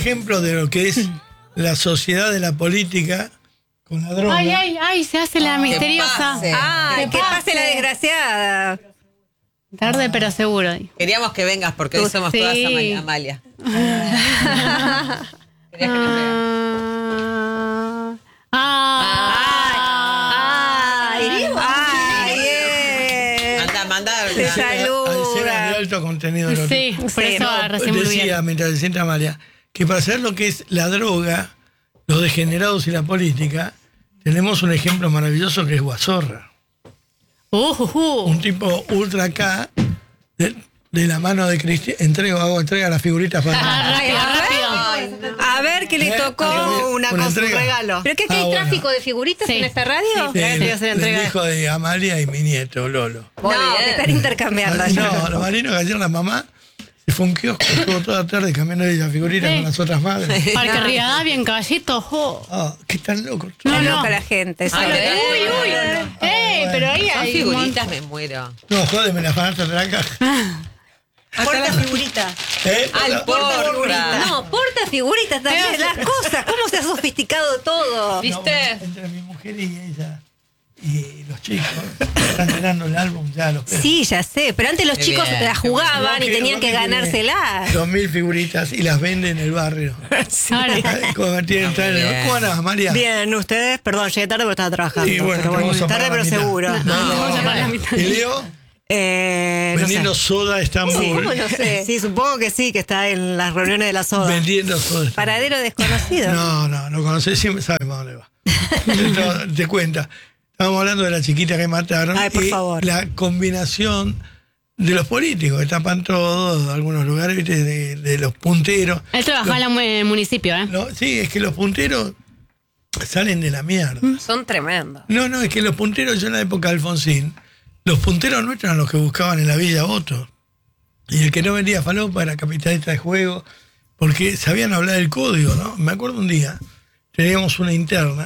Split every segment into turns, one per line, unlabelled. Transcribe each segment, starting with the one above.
ejemplo de lo que es la sociedad de la política con la droga.
Ay, se hace la misteriosa.
Que pase la desgraciada.
Tarde pero seguro.
Queríamos que vengas porque hoy somos todas Amalia. Querías que nos veas. Manda.
Te saluda.
Al ser de alto contenido erótico.
Sí, por eso recién muy
decía,
bien.
mientras se sienta Amalia, que para saber lo que es la droga, los degenerados y la política, tenemos un ejemplo maravilloso que es Guazorra. Un tipo ultra acá, de la mano de Cristina, entrega las figuritas para...
A ver qué le tocó un regalo. ¿Pero qué hay tráfico de figuritas en esta radio?
El hijo de Amalia y mi nieto, Lolo.
Que están intercambiando.
No, los marinos que ayer la mamá se fue a un kiosco, estuvo toda la tarde cambiando las figuritas con las otras madres.
Parque Rivadavia, bien caballito.
Qué tan loco.
No, loca la gente.
Pero ahí
Son
hay
figuritas, me muero.
No, jódeme, las panatas de la caja.
Porta figurita.
Porta figurita.
No, porta figuritas también. Las cosas, cómo se ha sofisticado todo.
¿Viste?
No, entre mi mujer y ella y los chicos están llenando el álbum ya los pesos.
Sí, ya sé, pero antes los chicos la jugaban y tenían que ganársela.
2000 figuritas y las venden en el barrio. ¿Cómo andas, María?
Bien, ustedes, perdón, llegué tarde porque estaba trabajando.
Sí, bueno,
tarde pero seguro.
¿Y Leo? Vendiendo
no sé.
soda Estambul.
Sí, ¿cómo no sé?
Sí, supongo que sí, que está en las reuniones de la soda.
Vendiendo soda.
Paradero desconocido.
No lo conocés, siempre sabes para dónde va. Te cuenta. Estábamos hablando de la chiquita que mataron.
Ay, por favor.
La combinación de los políticos que tapan todo, algunos lugares, ¿viste? De los punteros.
Él trabajaba en el municipio,
Sí, es que los punteros salen de la mierda.
Son tremendos.
No, es que los punteros, yo en la época de Alfonsín, los punteros nuestros eran los que buscaban en la villa votos. Y el que no vendía falopa era capitalista de juego, porque sabían hablar el código, ¿no? Me acuerdo un día, teníamos una interna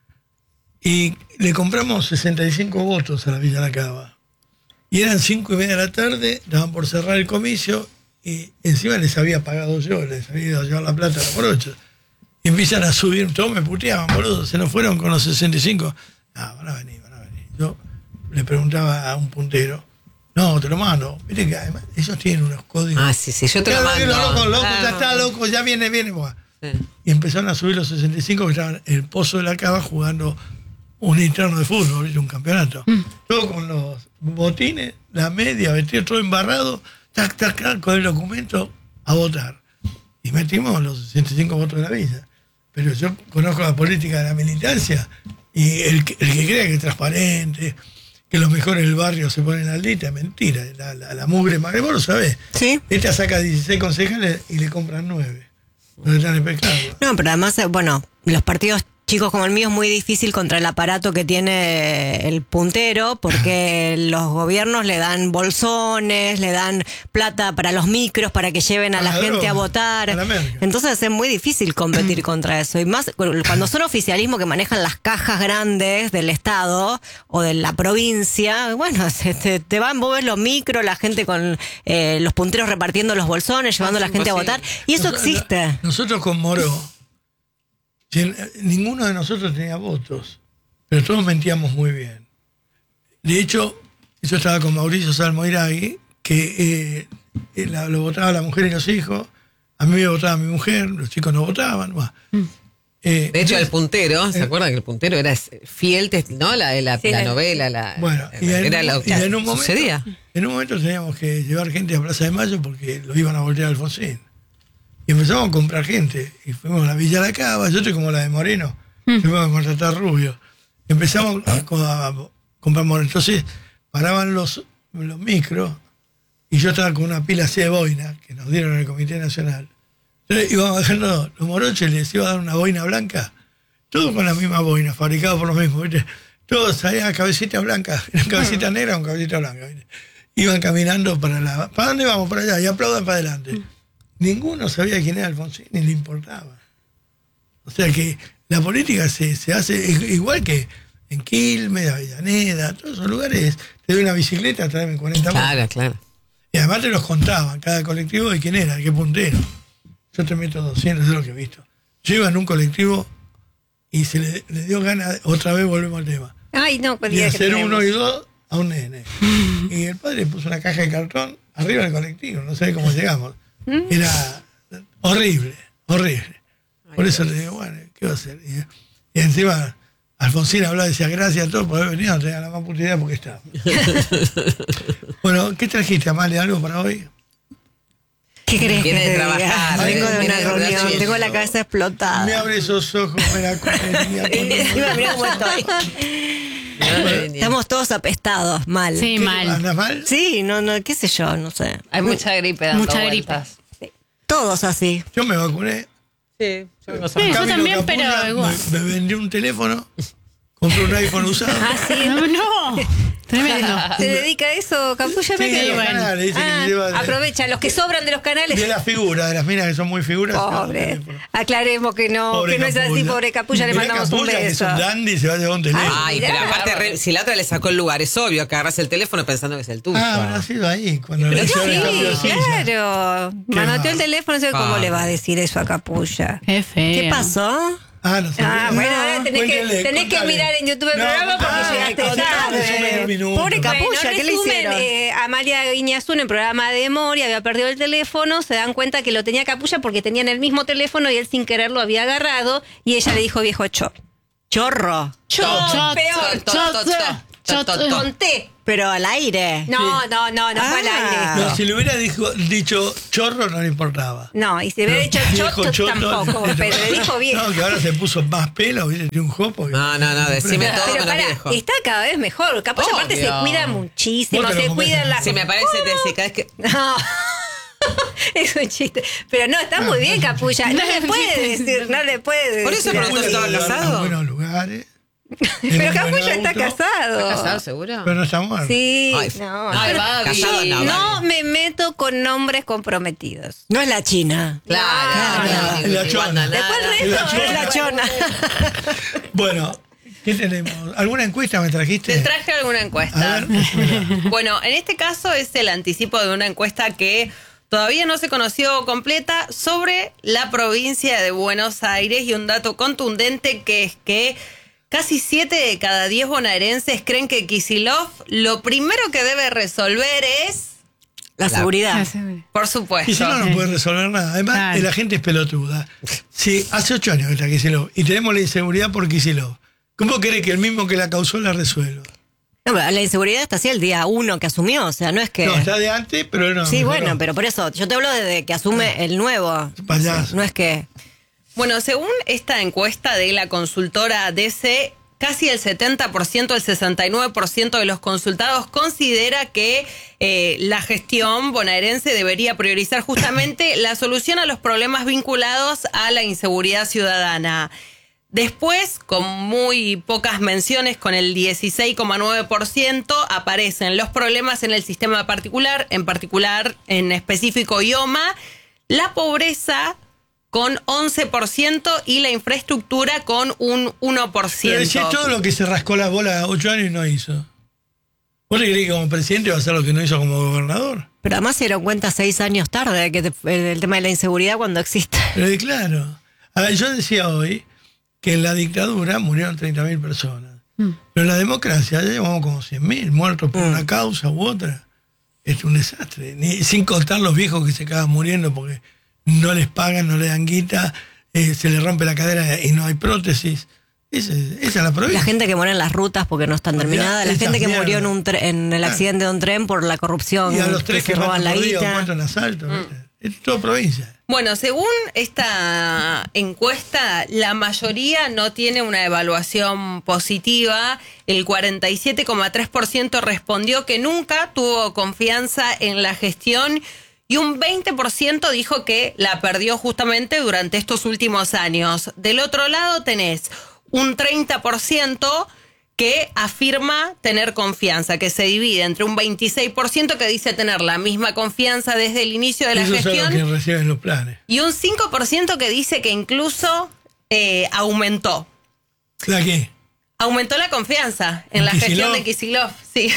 y le compramos 65 votos a la Villa La Cava. Y eran 5:30 de la tarde, estaban por cerrar el comicio y encima les había pagado yo, les había ido a llevar la plata a la morocha. Y empiezan a subir, todos me puteaban, boludo, se nos fueron con los 65. Van a venir. Yo le preguntaba a un puntero, no, te lo mando. Viste que además ellos tienen unos códigos.
Sí, yo te lo mando.
Loco, ya está loco, ya viene. Sí. Y empezaron a subir los 65 que estaban en el Pozo de la Cava jugando un interno de fútbol, un campeonato. Todo con los botines, la media, vestido todo embarrado, con el documento a votar. Y metimos los 65 votos de la villa. Pero yo conozco la política de la militancia y el que crea que es transparente, que los mejores del barrio se ponen al día, es mentira. La mugre más, vos lo sabés.
Sí.
Esta saca 16 concejales y le compran 9. No están en pecado.
No, pero además, los partidos chicos como el mío es muy difícil contra el aparato que tiene el puntero, porque los gobiernos le dan bolsones, le dan plata para los micros para que lleven a la gente a votar. Entonces es muy difícil competir contra eso. Y más cuando son oficialismo que manejan las cajas grandes del Estado o de la provincia, bueno, te van, vos ves los micros, la gente con los punteros repartiendo los bolsones, llevando a la gente a votar. Y eso existe.
Nosotros con Moró, ninguno de nosotros tenía votos, pero todos mentíamos muy bien. De hecho, yo estaba con Mauricio Salmoiragui, que lo votaba la mujer y los hijos, a mí me votaba mi mujer, los chicos no votaban.
De hecho, el puntero, ¿se acuerdan que el puntero era fiel, ¿no? La novela, era lo que sucedía.
En un momento teníamos que llevar gente a Plaza de Mayo porque lo iban a voltear a Alfonsín. Y empezamos a comprar gente. Y fuimos a la Villa La Cava, yo estoy como la de Moreno. Fuimos a contratar rubios. Empezamos a comprar Moreno. Entonces paraban los micros y yo estaba con una pila así de boina que nos dieron en el Comité Nacional. Entonces íbamos bajando los moroches, les iba a dar una boina blanca. Todo con la misma boina, fabricado por los mismos, ¿viste? Todos salían a cabecita blanca, cabecita negra con cabecita blanca, ¿viste? Iban caminando ¿para dónde vamos? Para allá, y aplaudan para adelante. Ninguno sabía quién era Alfonsín, ni le importaba. O sea que la política se hace igual que en Quilmes, Avellaneda, todos esos lugares. Te doy una bicicleta, tráeme 40 votos.
Claro.
Y además te los contaban, cada colectivo de quién era, qué puntero. yo te meto 200, es lo que he visto. Yo iba en un colectivo y se le dio ganas, otra vez volvemos al tema.
Ay, no,
y hacer 1 y 2 a un nene. Y el padre puso una caja de cartón arriba del colectivo, no sé cómo llegamos. Era horrible. Por eso le digo, bueno, ¿qué va a hacer? Y encima Alfonsín hablaba y decía, gracias a todos por haber venido, no tenía la más puta idea porque estaba. Bueno, ¿qué trajiste, Amalia? ¿Algo para hoy?
¿Qué crees que te
trabajar?
Vengo de una reunión, tengo la cabeza explotada.
Me abre esos ojos, me la comería.
Mirá cómo estoy. Estamos todos apestados, mal.
Sí, mal.
¿Andas mal?
Sí, no, qué sé yo, no sé.
Hay mucha gripe dando
Mucha
vueltas.
Todos así.
Yo me vacuné.
Sí,
yo también, pero igual.
Me vendí un teléfono, compré un iPhone usado.
Ah, sí.
No. Tremendo.
¿Se dedica a eso, Capulla?
Sí, los canales, dice que lleva
aprovecha los que sobran de los canales.
De las figuras, de las minas que son muy figuras.
Pobre. Aclaremos que no,
pobre
que no es así, pobre Capulla, le mandamos un beso.
Que es un dandy, se va a llevar un teléfono.
Ay, pero aparte, si la otra le sacó el lugar, es obvio que agarras el teléfono pensando que es el tuyo.
Habrá sido ahí, cuando le
Sí,
hizo
claro. Manoteó el teléfono, no sé cómo le va a decir eso a Capulla.
Qué feo.
¿Qué pasó?
No sé.
Bueno, ahora tenés que mirar en YouTube el programa porque llegaste tarde.
Pobre Capulla, ¿qué le hicieron?
Amalia Guiñazú en el programa de Mori había perdido el teléfono, se dan cuenta que lo tenía Capulla porque tenían el mismo teléfono y él sin querer lo había agarrado y ella le dijo viejo
Chorro.
Peor. Con T.
Pero al aire.
No fue al aire.
No, si le hubiera dicho chorro no le importaba.
No, y si le hubiera dicho choto tampoco, pero le dijo bien.
No, que ahora se puso más pelo, hubiera tenido un jopo.
No, decime todo
pero
menos viejo.
Está cada vez mejor. Capulla aparte se cuida muchísimo, se cuida la...
Si me parece, te cada vez que...
No. Es un chiste. Pero no, está muy bien, Capulla. No le puede decir, no le puede decir.
Por eso preguntó si estaba casado.
En buenos lugares.
Pero Capulla está casado.
¿Está casado, seguro?
Pero no está muerto.
Sí,
Casado
no me meto con hombres comprometidos.
No es la China.
Claro.
La chona.
Después el resto
Es la chona.
Bueno, ¿qué tenemos? ¿Alguna encuesta me trajiste?
Te traje alguna encuesta.
A ver,
Bueno, en este caso es el anticipo de una encuesta que todavía no se conoció completa sobre la provincia de Buenos Aires y un dato contundente que es que casi 7 de cada 10 bonaerenses creen que Kicillof lo primero que debe resolver es...
La seguridad.
Por supuesto.
Kicillof no puede resolver nada. Además, la gente es pelotuda. Sí, hace 8 años que está Kicillof y tenemos la inseguridad por Kicillof. ¿Cómo cree que el mismo que la causó la resuelva?
No, pero la inseguridad está así el día 1 que asumió, o sea, no es que...
No, está de antes, pero no.
Sí, bueno, pero por eso, yo te hablo desde que asume el nuevo.
Payaso.
No es que...
Bueno, según esta encuesta de la consultora DC, casi el 70%, el 69% de los consultados considera que la gestión bonaerense debería priorizar justamente la solución a los problemas vinculados a la inseguridad ciudadana. Después, con muy pocas menciones, con el 16,9%, aparecen los problemas en el sistema particular, en específico IOMA, la pobreza con 11% y la infraestructura con un 1%.
Pero decía todo lo que se rascó las bolas 8 años y no hizo. ¿Vos le crees que como presidente va a hacer lo que no hizo como gobernador?
Pero además se dieron cuenta 6 año tarde que el tema de la inseguridad cuando existe.
Pero claro. A ver, yo decía hoy que en la dictadura murieron 30.000 personas. Pero en la democracia ya llevamos como 100.000 muertos por una causa u otra. Es un desastre. Sin contar los viejos que se acaban muriendo porque no les pagan, no le dan guita, se les rompe la cadera y no hay prótesis. Esa es la provincia.
La gente que muere en las rutas porque no están terminadas, la gente que murió en el accidente de un tren por la corrupción,
y a los 3 que
se roban la guita.
Encuentran asalto. Es toda provincia.
Bueno, según esta encuesta, la mayoría no tiene una evaluación positiva. El 47,3% respondió que nunca tuvo confianza en la gestión y un 20% dijo que la perdió justamente durante estos últimos años. Del otro lado tenés un 30% que afirma tener confianza, que se divide entre un 26% que dice tener la misma confianza desde el inicio de la gestión.
Son los que reciben los planes.
Y un 5% que dice que incluso aumentó.
¿La qué?
Aumentó la confianza en la gestión de Kicillof, sí.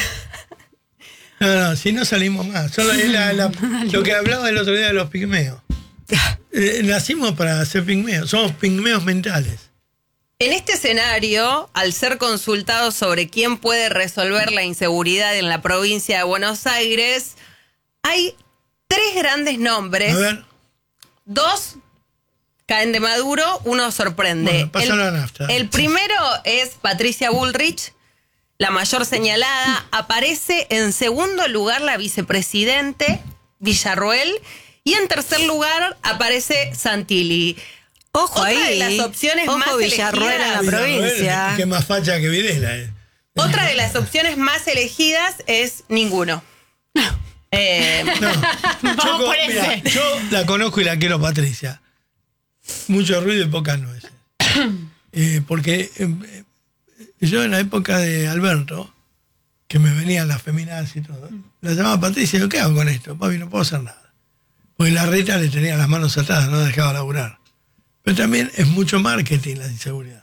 No, si no salimos más. Solo es lo que hablaba el otro día de los pigmeos. nacimos para ser pigmeos, somos pigmeos mentales.
En este escenario, al ser consultados sobre quién puede resolver la inseguridad en la provincia de Buenos Aires, hay 3 grandes nombres.
A ver.
2 caen de maduro, uno sorprende.
Bueno,
el primero es Patricia Bullrich, la mayor señalada. Aparece en segundo lugar la vicepresidente Villarroel y en tercer lugar aparece Santilli.
Ojo
Otra
ahí.
de las opciones más
Villarroel en la
elegidas.
provincia.
Que más facha que Videla.
Otra de las opciones más elegidas es ninguno.
Vamos por ese.
Yo la conozco y la quiero, Patricia. Mucho ruido y pocas nueces. Porque yo en la época de Alberto, que me venían las feminazis y todo, la llamaba Patricia y yo, ¿qué hago con esto? Papi, no puedo hacer nada. Porque la Rita le tenía las manos atadas, no dejaba laburar. Pero también es mucho marketing la inseguridad.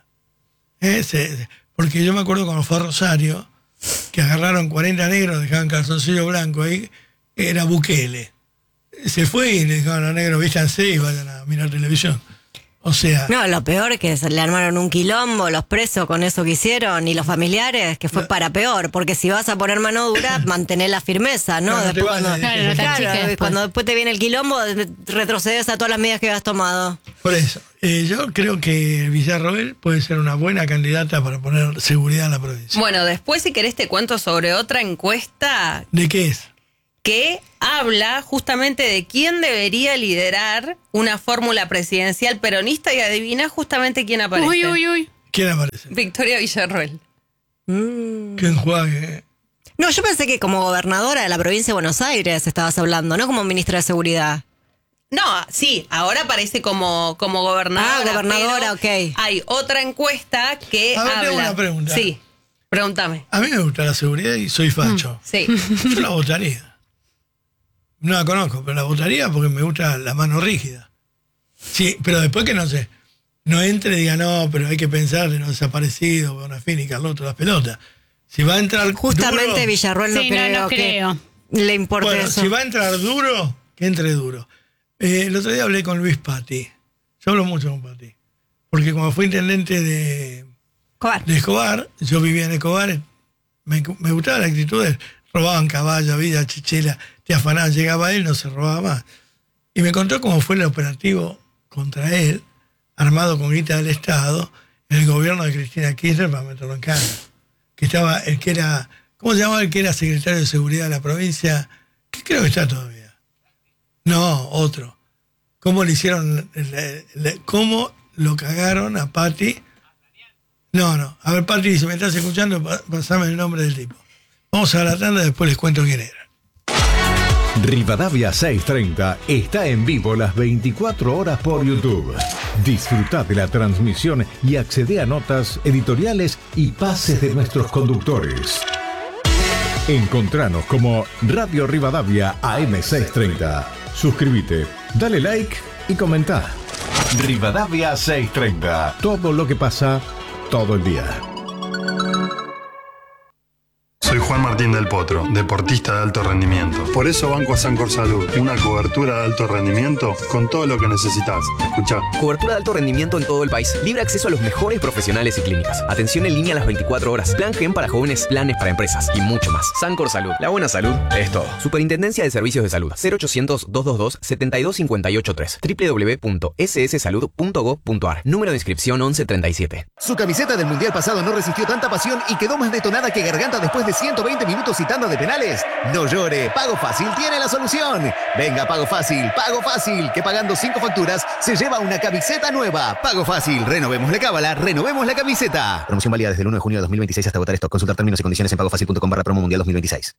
Porque yo me acuerdo cuando fue a Rosario, que agarraron 40 negros, dejaban calzoncillo blanco ahí, era Bukele. Se fue y le dijeron a los negros, vístanse y vayan a mirar televisión. O sea...
No, lo peor es que le armaron un quilombo, los presos con eso que hicieron, y los familiares, que fue para peor, porque si vas a poner mano dura, mantener la firmeza, ¿no? Después, cuando después te viene el quilombo, retrocedes a todas las medidas que habías tomado.
Por eso, yo creo que Villarroel puede ser una buena candidata para poner seguridad en la provincia.
Bueno, después si querés te cuento sobre otra encuesta.
¿De qué es?
Que habla justamente de quién debería liderar una fórmula presidencial peronista y adivina justamente quién aparece.
Uy.
¿Quién aparece?
Victoria Villarroel.
¿Qué enjuague?
No, yo pensé que como gobernadora de la provincia de Buenos Aires estabas hablando, no como ministra de Seguridad.
No, sí, ahora aparece como gobernadora.
Ah, gobernadora, ok.
Hay otra encuesta que
habla.
habla.
Tengo una pregunta.
Sí, pregúntame.
A mí me gusta la seguridad y soy facho.
Sí.
Yo la votaría. No la conozco, pero la votaría porque me gusta la mano rígida. Sí, pero después que no entre y diga, no, pero hay que pensar en los desaparecidos, Bonafini y Carlotto, las pelotas. Si va a entrar
Justamente
duro,
Villarroel no creo que le importe
bueno,
eso.
si va a entrar duro, que entre duro. El otro día hablé con Luis Patti. Yo hablo mucho con Patti. Porque como fue intendente de Escobar, yo vivía en Escobar, me gustaba la actitud de robaban caballo, vida, chichela, te afanaban, llegaba él, no se robaba más. Y me contó cómo fue el operativo contra él, armado con guita del Estado, en el gobierno de Cristina Kirchner para meterlo en cana. Que estaba el que era, ¿cómo se llamaba el que era secretario de Seguridad de la provincia? Que creo que está todavía. No, otro. ¿Cómo le hicieron, cómo lo cagaron a Patti? No. A ver, Patti, si me estás escuchando, pasame el nombre del tipo. Vamos a la tanda y después les cuento quién era.
Rivadavia 630 está en vivo las 24 horas por YouTube. Disfruta de la transmisión y accede a notas, editoriales y pases de nuestros conductores. Encontranos como Radio Rivadavia AM630. Suscríbete, dale like y comenta. Rivadavia 630. Todo lo que pasa todo el día.
Soy Juan Martín del Potro, deportista de alto rendimiento. Por eso banco a Sancor Salud, una cobertura de alto rendimiento con todo lo que necesitas. Escuchá.
Cobertura de alto rendimiento en todo el país. Libre acceso a los mejores profesionales y clínicas. Atención en línea a las 24 horas. Plan GEM para jóvenes, planes para empresas y mucho más. Sancor Salud. La buena salud es todo. Superintendencia de Servicios de Salud. 0800-222-72583. www.sssalud.gov.ar. Número de inscripción 1137.
Su camiseta del Mundial pasado no resistió tanta pasión y quedó más detonada que garganta después de 120 minutos y tanda de penales. No llore, Pago Fácil tiene la solución. Venga, Pago Fácil, que pagando 5 facturas se lleva una camiseta nueva. Pago Fácil, renovemos la cábala, renovemos la camiseta. Promoción válida desde el 1 de junio de 2026 hasta agotar stock. Consultar términos y condiciones en pagofacil.com/promo mundial 2026.